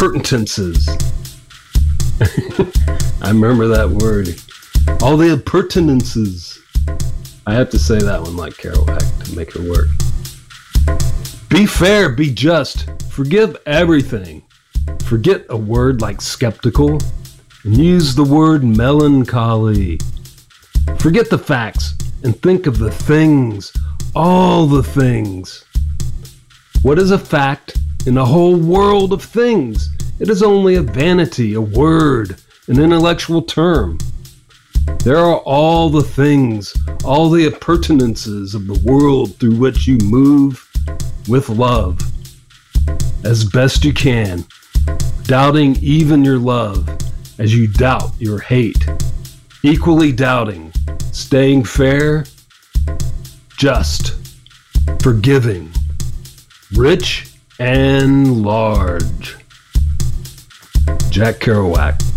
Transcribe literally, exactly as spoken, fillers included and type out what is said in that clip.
appurtenances. I remember that word. All the appurtenances. I have to say that one like Kerouac to make it work. Be fair, be just, forgive everything. Forget a word like skeptical and use the word melancholy. Forget the facts and think of the things, all the things. What is a fact in a whole world of things? It is only a vanity, a word, an intellectual term. There are all the things, all the appurtenances of the world through which you move with love, as best you can, doubting even your love as you doubt your hate, equally doubting, staying fair, just, forgiving, rich and large. Jack Kerouac.